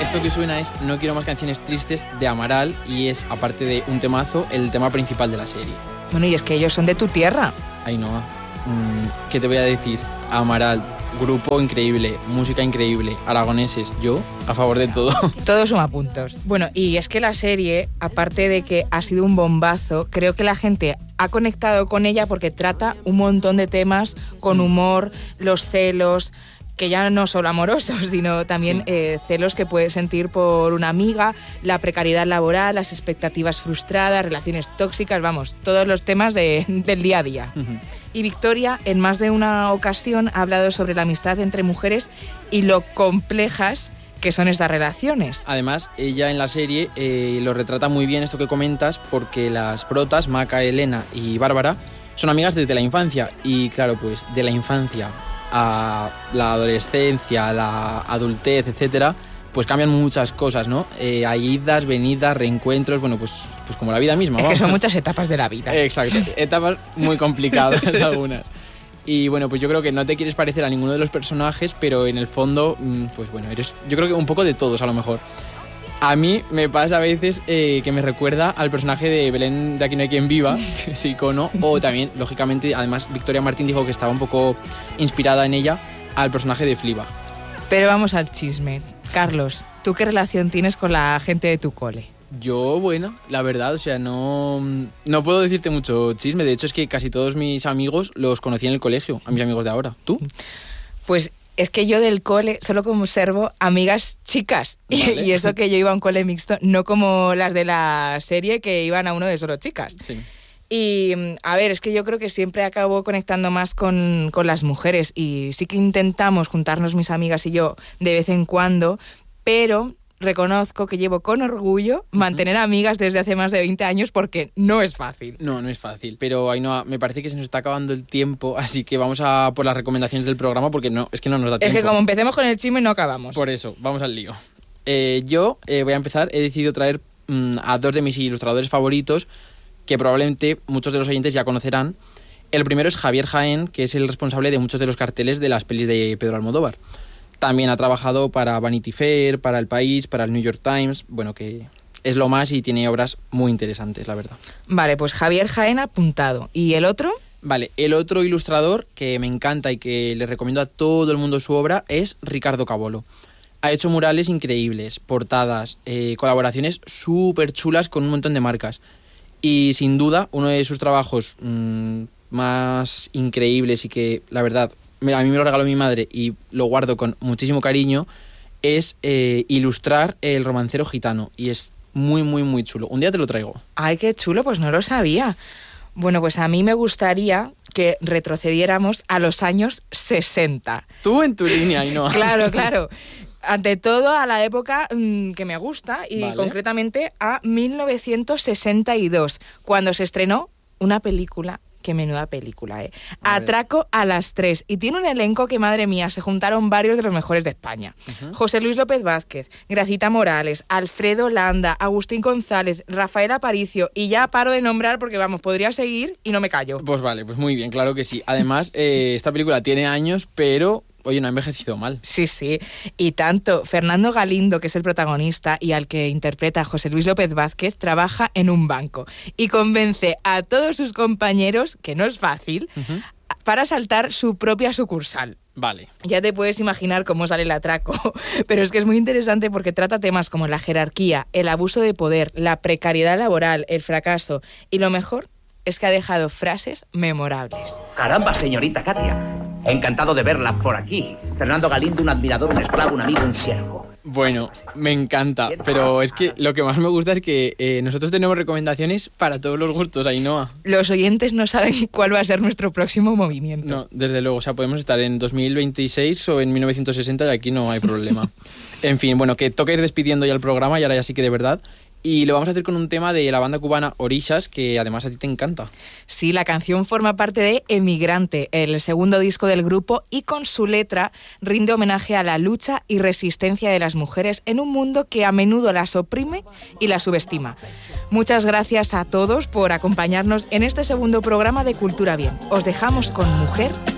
esto que suena es No quiero más canciones tristes de Amaral y es, aparte de un temazo, el tema principal de la serie. Bueno, y es que ellos son de tu tierra. Ainhoa, ¿qué te voy a decir? Amaral, grupo increíble, música increíble, aragoneses, yo a favor de todo. Todos suma puntos. Bueno, y es que la serie, aparte de que ha sido un bombazo, creo que la gente ha conectado con ella porque trata un montón de temas con humor, los celos, que ya no solo amorosos, sino también celos que puedes sentir por una amiga, la precariedad laboral, las expectativas frustradas, relaciones tóxicas, vamos, todos los temas del día a día. Uh-huh. Y Victoria, en más de una ocasión, ha hablado sobre la amistad entre mujeres y lo complejas que son estas relaciones. Además, ella en la serie lo retrata muy bien esto que comentas, porque las protas, Maca, Elena y Bárbara, son amigas desde la infancia. Y claro, pues de la infancia a la adolescencia, a la adultez, etcétera, pues cambian muchas cosas, ¿no? Hay idas, venidas, reencuentros, bueno, pues como la vida misma. Es que son muchas etapas de la vida. Exacto, etapas muy complicadas algunas. Y bueno, pues yo creo que no te quieres parecer a ninguno de los personajes, pero en el fondo, pues bueno, eres, yo creo que un poco de todos a lo mejor. A mí me pasa a veces que me recuerda al personaje de Belén de Aquí no hay quien viva, que es icono, o también, lógicamente, además Victoria Martín dijo que estaba un poco inspirada en ella, al personaje de Fleabag. Pero vamos al chisme. Carlos, ¿tú qué relación tienes con la gente de tu cole? Yo, bueno, la verdad, o sea, no puedo decirte mucho chisme. De hecho, es que casi todos mis amigos los conocí en el colegio, a mis amigos de ahora. ¿Tú? Pues es que yo del cole solo conservo amigas chicas. Vale. Y eso que yo iba a un cole mixto, no como las de la serie que iban a uno de solo chicas. Sí. Y a ver, es que yo creo que siempre acabo conectando más con las mujeres y sí que intentamos juntarnos mis amigas y yo de vez en cuando, pero reconozco que llevo con orgullo mantener amigas desde hace más de 20 años porque no es fácil. No es fácil, pero Ainhoa, me parece que se nos está acabando el tiempo, así que vamos a por las recomendaciones del programa porque es que no nos da tiempo. Es que como empecemos con el chisme no acabamos. Por eso, vamos al lío. Yo voy a empezar, he decidido traer a dos de mis ilustradores favoritos que probablemente muchos de los oyentes ya conocerán. El primero es Javier Jaén, que es el responsable de muchos de los carteles de las pelis de Pedro Almodóvar. También ha trabajado para Vanity Fair, para El País, para el New York Times, bueno, que es lo más y tiene obras muy interesantes, la verdad. Vale, pues Javier Jaén apuntado. ¿Y el otro? Vale, el otro ilustrador que me encanta y que le recomiendo a todo el mundo su obra es Ricardo Cabolo. Ha hecho murales increíbles, portadas, colaboraciones súper chulas con un montón de marcas. Y sin duda, uno de sus trabajos más increíbles y que, la verdad, a mí me lo regaló mi madre y lo guardo con muchísimo cariño, es ilustrar El romancero gitano. Y es muy, muy, muy chulo. Un día te lo traigo. Ay, qué chulo, pues no lo sabía. Bueno, pues a mí me gustaría que retrocediéramos a los años 60. Tú en tu línea, Ainhoa. Claro. Ante todo a la época que me gusta y vale. Concretamente a 1962, cuando se estrenó una película. Qué menuda película, ¿eh? Atraco a las 3. Y tiene un elenco que, madre mía, se juntaron varios de los mejores de España. Uh-huh. José Luis López Vázquez, Gracita Morales, Alfredo Landa, Agustín González, Rafael Aparicio. Y ya paro de nombrar porque, vamos, podría seguir y no me callo. Pues vale, pues muy bien, claro que sí. Además, esta película tiene años, pero oye, no ha envejecido mal. Sí. Y tanto Fernando Galindo, que es el protagonista y al que interpreta José Luis López Vázquez, trabaja en un banco y convence a todos sus compañeros, que no es fácil, uh-huh, para asaltar su propia sucursal. Vale. Ya te puedes imaginar cómo sale el atraco, pero es que es muy interesante porque trata temas como la jerarquía, el abuso de poder, la precariedad laboral, el fracaso y lo mejor es que ha dejado frases memorables. Caramba, señorita Katia. Encantado de verla por aquí. Fernando Galindo, un admirador, un esclavo, un amigo, un siervo. Bueno, me encanta, pero es que lo que más me gusta es que nosotros tenemos recomendaciones para todos los gustos, Ainhoa. Los oyentes no saben cuál va a ser nuestro próximo movimiento. No, desde luego, o sea, podemos estar en 2026 o en 1960 y aquí no hay problema. En fin, bueno, que toca ir despidiendo ya el programa y ahora ya sí que de verdad. Y lo vamos a hacer con un tema de la banda cubana Orishas, que además a ti te encanta. Sí, la canción forma parte de Emigrante, el segundo disco del grupo, y con su letra rinde homenaje a la lucha y resistencia de las mujeres en un mundo que a menudo las oprime y las subestima. Muchas gracias a todos por acompañarnos en este segundo programa de Cultura Bien. Os dejamos con Mujer